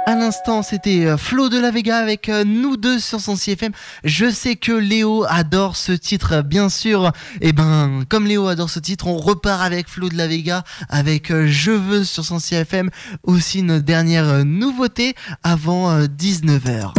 À l'instant, c'était Flo de la Vega avec nous deux sur son CFM. Je sais que Léo adore ce titre, bien sûr. Et ben, comme Léo adore ce titre, on repart avec Flo de la Vega avec Je veux sur son CFM. Aussi une dernière nouveauté avant 19h.